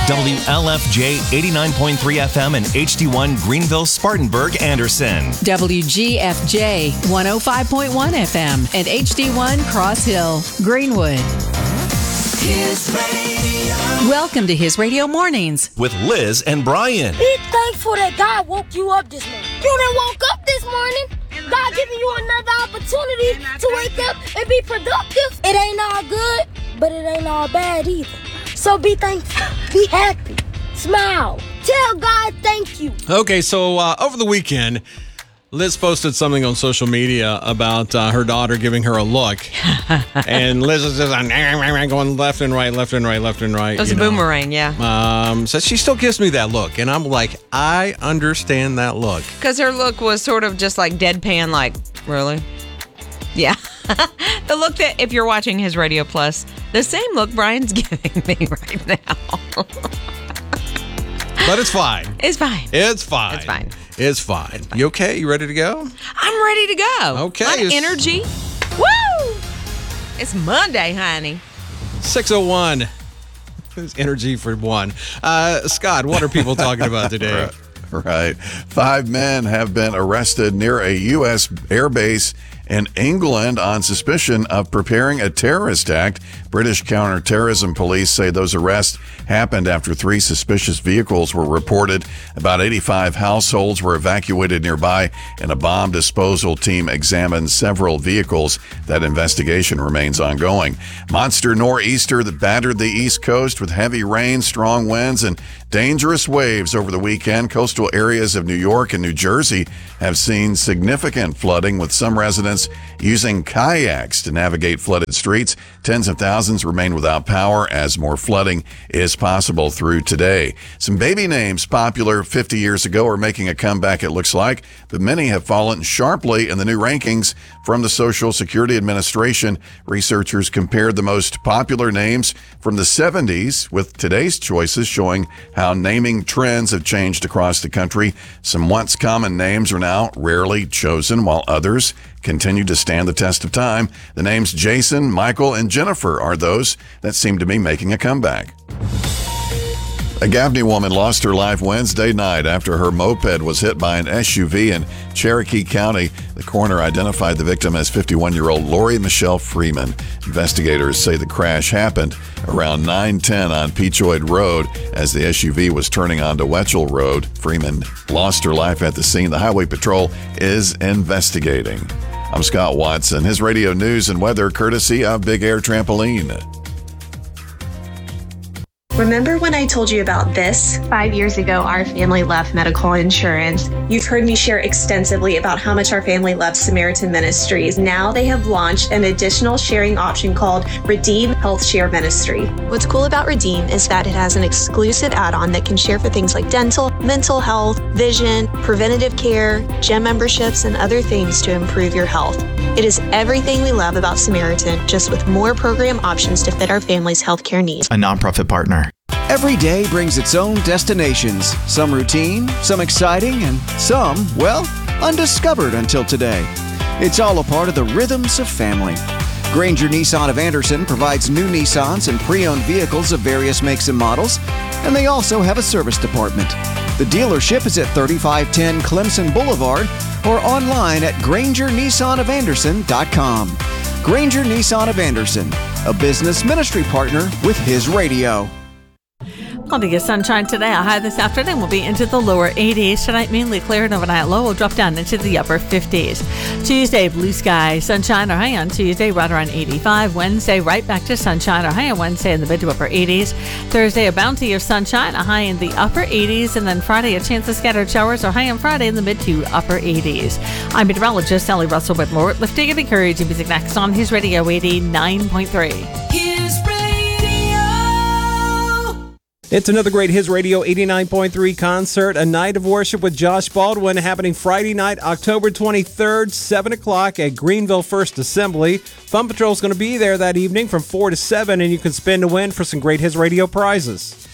WLFJ 89.3 FM and HD1 Greenville, Spartanburg, Anderson. WGFJ 105.1 FM and HD1 Cross Hill, Greenwood. His Radio. Welcome to His Radio Mornings with Liz and Brian. Be thankful that God woke you up this morning. You done woke up this morning. God giving you another opportunity to wake up and be productive. It ain't all good, but it ain't all bad either. So be thankful. Be happy. Smile. Tell God thank you. Okay, so over the weekend, Liz posted something on social media about her daughter giving her a look. And Liz is just going left and right, left and right, left and right. It was a boomerang, yeah. So she still gives me that look. And I'm like, I understand that look. Because her look was sort of just like deadpan, like, really? Yeah. The look that, if you're watching His Radio Plus, the same look Brian's giving me right now. But it's fine. It's fine. It's fine. It's fine. It's fine. You okay? You ready to go? I'm ready to go. Okay. A lot of energy. Woo! It's Monday, honey. 6:01. There's energy for one. Scott, what are people talking about today? Right. 5 men have been arrested near a U.S. air base in England on suspicion of preparing a terrorist act. British counterterrorism police say those arrests happened after 3 suspicious vehicles were reported. About 85 households were evacuated nearby, and a bomb disposal team examined several vehicles. That investigation remains ongoing. Monster nor'easter that battered the East Coast with heavy rain, strong winds, and dangerous waves over the weekend. Coastal areas of New York and New Jersey have seen significant flooding, with some residents using kayaks to navigate flooded streets. Tens of thousands remain without power as more flooding is possible through today. Some baby names popular 50 years ago are making a comeback, it looks like, but many have fallen sharply in the new rankings from the Social Security Administration. Researchers compared the most popular names from the 70s with today's choices, showing how naming trends have changed across the country. Some once common names are now rarely chosen, while others continue to stand the test of time. The names Jason, Michael, and Jennifer are those that seem to be making a comeback. A Gaffney woman lost her life Wednesday night after her moped was hit by an SUV in Cherokee County. The coroner identified the victim as 51-year-old Lori Michelle Freeman. Investigators say the crash happened around 9:10 on Peachoid Road as the SUV was turning onto Wetchell Road. Freeman lost her life at the scene. The Highway Patrol is investigating. I'm Scott Watson. His radio news and weather courtesy of Big Air Trampoline. Remember when I told you about this? 5 years ago, our family left medical insurance. You've heard me share extensively about how much our family loves Samaritan Ministries. Now they have launched an additional sharing option called Redeem Health Share Ministry. What's cool about Redeem is that it has an exclusive add-on that can share for things like dental, mental health, vision, preventative care, gym memberships, and other things to improve your health. It is everything we love about Samaritan, just with more program options to fit our family's healthcare needs. A nonprofit partner. Every day brings its own destinations, some routine, some exciting, and some, well, undiscovered until today. It's all a part of the rhythms of family. Granger Nissan of Anderson provides new Nissans and pre-owned vehicles of various makes and models, and they also have a service department. The dealership is at 3510 Clemson Boulevard or online at GrangerNissanOfAnderson.com. Granger Nissan of Anderson, a business ministry partner with His Radio. Plenty of sunshine today. A high this afternoon will be into the lower 80s. Tonight, mainly clear, and overnight low will drop down into the upper 50s. Tuesday, blue sky, sunshine, or high on Tuesday, right around 85. Wednesday, right back to sunshine, or high on Wednesday in the mid to upper 80s. Thursday, a bounty of sunshine, a high in the upper 80s. And then Friday, a chance of scattered showers, or high on Friday in the mid to upper 80s. I'm meteorologist Sally Russell with more lifting and encouraging music next on His Radio 89.3. His Radio. It's another great His Radio 89.3 concert, a night of worship with Josh Baldwin, happening Friday night, October 23rd, 7 o'clock at Greenville First Assembly. Fun Patrol is going to be there that evening from 4 to 7, and you can spin to win for some great His Radio prizes.